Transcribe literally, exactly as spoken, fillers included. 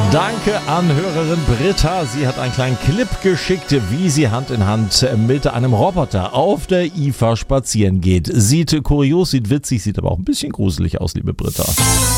Danke an Hörerin Britta. Sie hat einen kleinen Clip geschickt, wie sie Hand in Hand mit einem Roboter auf der I F A spazieren geht. Sieht kurios, sieht witzig, sieht aber auch ein bisschen gruselig aus, liebe Britta.